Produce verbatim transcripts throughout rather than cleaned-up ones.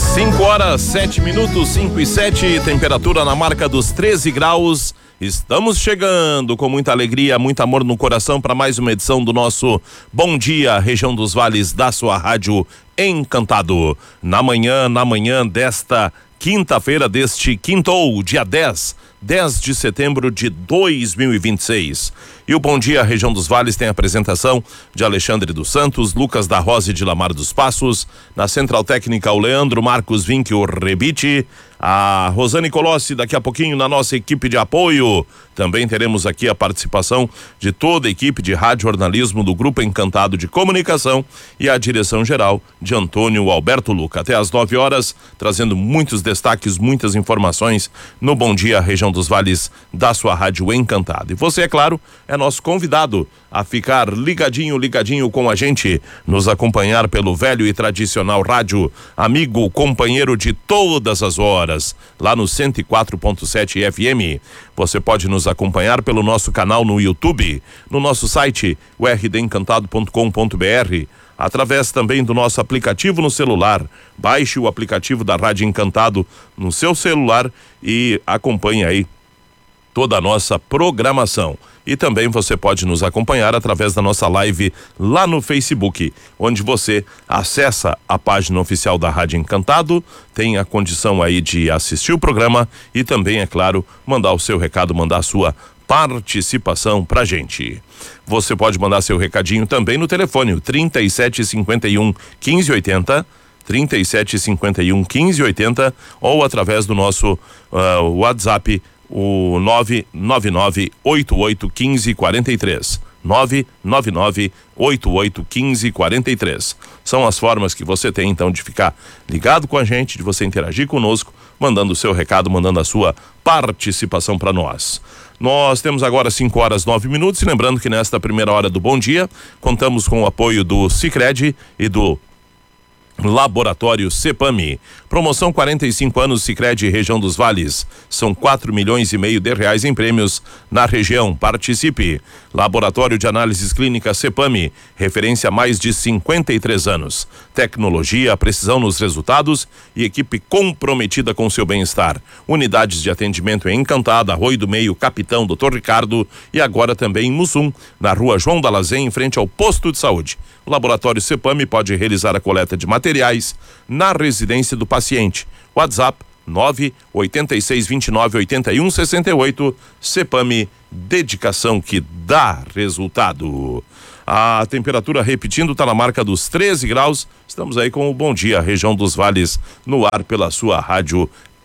cinco horas, sete minutos, cinco e sete, temperatura na marca dos treze graus. Estamos chegando com muita alegria, muito amor no coração para mais uma edição do nosso Bom Dia, região dos vales da sua rádio Encantado. Na manhã, na manhã desta quinta-feira, deste quintou, dia dez de setembro de dois mil e vinte e seis. E o Bom Dia, região dos vales, tem a apresentação de Alexandre dos Santos, Lucas da Rosa e de Lamar dos Passos. Na Central Técnica, o Leandro Marcos Vinck, o Rebite. A Rosane Colossi, daqui a pouquinho, na nossa equipe de apoio. Também teremos aqui a participação de toda a equipe de rádio jornalismo do Grupo Encantado de Comunicação e a direção geral de Antônio Alberto Luca. Até às nove horas, trazendo muitos destaques, muitas informações no Bom Dia, região dos vales da sua rádio Encantado. E você, é claro, é nosso convidado a ficar ligadinho, ligadinho com a gente, nos acompanhar pelo velho e tradicional rádio, amigo, companheiro de todas as horas, lá no cento e quatro ponto sete F M. Você pode nos acompanhar pelo nosso canal no YouTube, no nosso site, o r d encantado ponto com ponto b r, através também do nosso aplicativo no celular. Baixe o aplicativo da Rádio Encantado no seu celular e acompanhe aí toda a nossa programação. E também você pode nos acompanhar através da nossa live lá no Facebook, onde você acessa a página oficial da Rádio Encantado, tem a condição aí de assistir o programa e também, é claro, mandar o seu recado, mandar a sua participação pra gente. Você pode mandar seu recadinho também no telefone, o trinta e sete, cinquenta e um, quinze, oitenta, trinta e sete, cinquenta e um, quinze, oitenta, ou através do nosso uh, WhatsApp, o nove nove nove, oito oito um cinco, quatro três. nove nove nove, oito oito um cinco, quatro três. São as formas que você tem então de ficar ligado com a gente, de você interagir conosco, mandando o seu recado, mandando a sua participação para nós. Nós temos agora cinco horas, nove minutos, e lembrando que nesta primeira hora do Bom Dia, contamos com o apoio do Sicredi e do Laboratório Cepami. Promoção quarenta e cinco anos Sicredi região dos vales. São quatro milhões e meio de reais em prêmios na região. Participe. Laboratório de Análises Clínicas Cepami. Referência há mais de cinquenta e três anos. Tecnologia, precisão nos resultados e equipe comprometida com seu bem-estar. Unidades de atendimento em Encantada, Arroio do Meio, Capitão, doutor Ricardo e agora também em Mussum, na rua João Dalazém, em frente ao posto de saúde. O Laboratório Cepami pode realizar a coleta de materiais na residência do paciente. WhatsApp nove oito seis, dois nove, oito um seis oito. Cepami, dedicação que dá resultado. A temperatura, repetindo, está na marca dos treze graus. Estamos aí com o Bom Dia, região dos vales, no ar pela sua rádio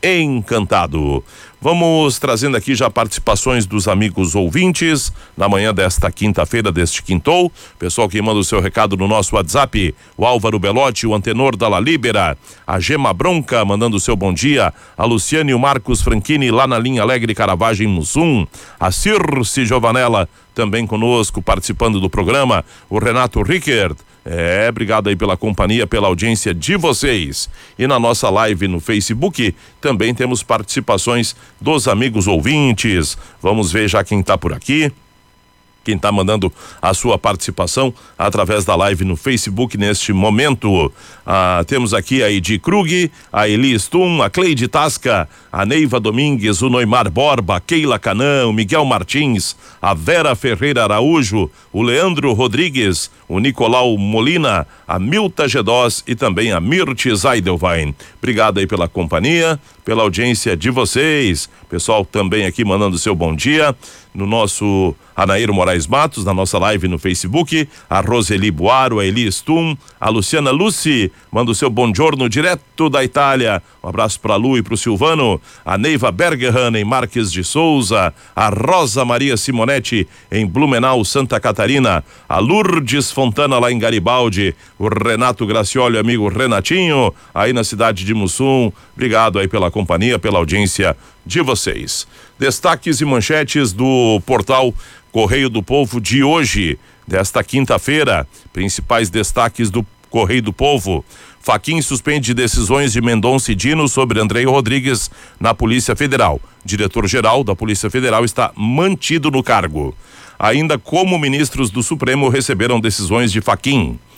Encantado. Vamos trazendo aqui já participações dos amigos ouvintes na manhã desta quinta-feira, deste quintou. Pessoal que manda o seu recado no nosso WhatsApp, o Álvaro Belotti, o Antenor da La Libera, a Gema Bronca mandando o seu bom dia, a Luciane e o Marcos Franchini lá na linha Alegre Caravagem Mussum, a Circe Giovanella também conosco participando do programa, o Renato Rickert. É, obrigado aí pela companhia, pela audiência de vocês. E na nossa live no Facebook também temos participações dos amigos ouvintes. Vamos ver já quem está por aqui. Quem está mandando a sua participação através da live no Facebook neste momento. Ah, temos aqui a Edi Krug, a Eli Stum, a Cleide Tasca, a Neiva Domingues, o Noimar Borba, a Keila Canã, o Miguel Martins, a Vera Ferreira Araújo, o Leandro Rodrigues, o Nicolau Molina, a Milta Gedós e também a Mirtes Eidelwein. Obrigado aí pela companhia, pela audiência de vocês. Pessoal também aqui mandando seu bom dia no nosso Anaíro Moraes Matos, na nossa live no Facebook, a Roseli Buaro, a Eli Stum, a Luciana Luci, manda o seu bom giorno direto da Itália. Um abraço para a Lu e para o Silvano, a Neiva Bergerhan em Marques de Souza, a Rosa Maria Simonetti em Blumenau, Santa Catarina, a Lourdes Fontana lá em Garibaldi, o Renato Gracioli, amigo Renatinho, aí na cidade de Mussum. Obrigado aí pela companhia, pela audiência de vocês. Destaques e manchetes do portal Correio do Povo de hoje, desta quinta-feira. Principais destaques do Correio do Povo. Fachin suspende decisões de Mendonça e Dino sobre Andrei Rodrigues na Polícia Federal. Diretor-geral da Polícia Federal está mantido no cargo. Ainda como ministros do Supremo receberam decisões de Fachin.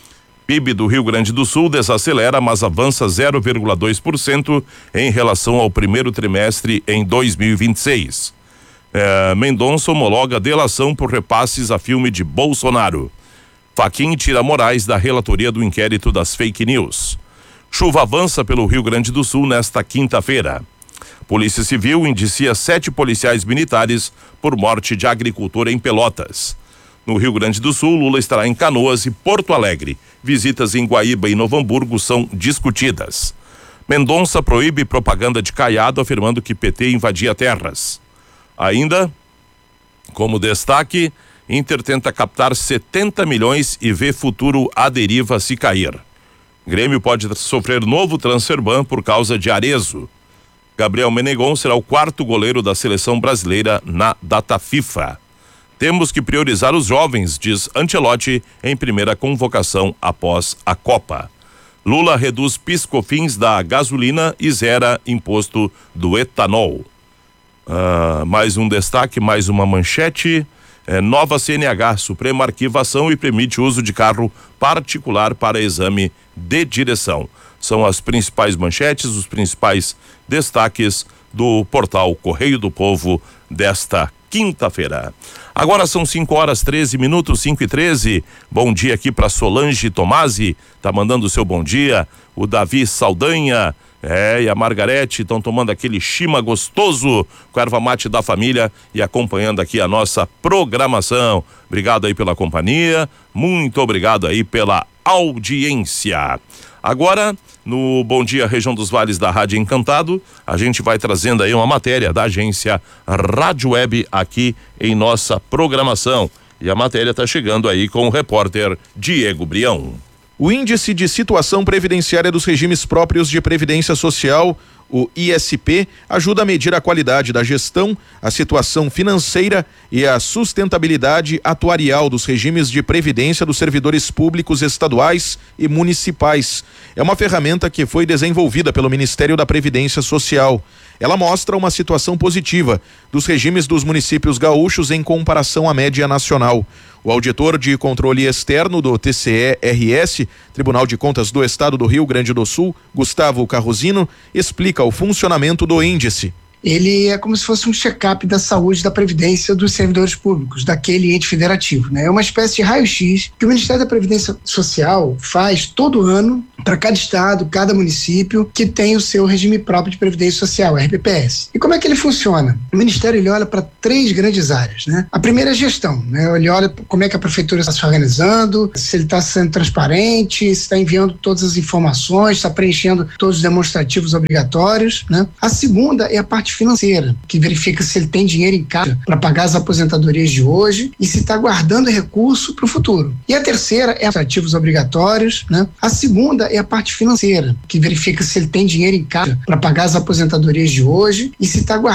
P I B do Rio Grande do Sul desacelera, mas avança zero vírgula dois por cento em relação ao primeiro trimestre em dois mil e vinte e seis. É, Mendonça homologa delação por repasses a filme de Bolsonaro. Fachin tira Moraes da relatoria do inquérito das fake news. Chuva avança pelo Rio Grande do Sul nesta quinta-feira. Polícia Civil indicia sete policiais militares por morte de agricultor em Pelotas. No Rio Grande do Sul, Lula estará em Canoas e Porto Alegre. Visitas em Guaíba e Novo Hamburgo são discutidas. Mendonça proíbe propaganda de Caiado, afirmando que P T invadia terras. Ainda, como destaque, Inter tenta captar setenta milhões e vê futuro à deriva se cair. Grêmio pode sofrer novo transfer ban por causa de Arezzo. Gabriel Menegon será o quarto goleiro da seleção brasileira na data FIFA. Temos que priorizar os jovens, diz Ancelotti em primeira convocação após a Copa. Lula reduz piscofins da gasolina e zera imposto do etanol. Ah, mais um destaque, mais uma manchete. É, nova C N H, Suprema arquivação e permite uso de carro particular para exame de direção. São as principais manchetes, os principais destaques do portal Correio do Povo desta quinta-feira. Agora são cinco horas treze minutos, cinco e treze. Bom dia aqui para Solange Tomasi, tá mandando o seu bom dia. O Davi Saldanha, é, e a Margarete estão tomando aquele chima gostoso com a erva mate da família e acompanhando aqui a nossa programação. Obrigado aí pela companhia, muito obrigado aí pela audiência. Agora, no Bom Dia Região dos Vales da Rádio Encantado, a gente vai trazendo aí uma matéria da agência Rádio Web aqui em nossa programação. E a matéria está chegando aí com o repórter Diego Brião. O Índice de Situação Previdenciária dos Regimes Próprios de Previdência Social, o I S P, ajuda a medir a qualidade da gestão, a situação financeira e a sustentabilidade atuarial dos regimes de previdência dos servidores públicos estaduais e municipais. É uma ferramenta que foi desenvolvida pelo Ministério da Previdência Social. Ela mostra uma situação positiva dos regimes dos municípios gaúchos em comparação à média nacional. O auditor de controle externo do T C E R S, Tribunal de Contas do Estado do Rio Grande do Sul, Gustavo Carrosino, explica o funcionamento do índice. Ele é como se fosse um check-up da saúde da previdência dos servidores públicos, daquele ente federativo, né? É uma espécie de raio-x que o Ministério da Previdência Social faz todo ano para cada estado, cada município que tem o seu regime próprio de previdência social, R P P S. E como é que ele funciona? O Ministério ele olha para três grandes áreas, né? A primeira é a gestão, né? Ele olha como é que a prefeitura está se organizando, se ele está sendo transparente, se está enviando todas as informações, está preenchendo todos os demonstrativos obrigatórios, né? A segunda é a parte financeira, que verifica se ele tem dinheiro em caixa para pagar as aposentadorias de hoje e se está guardando recurso para o futuro. E a terceira é os ativos obrigatórios, né? A segunda é a parte financeira, que verifica se ele tem dinheiro em caixa para pagar as aposentadorias de hoje e se está guardando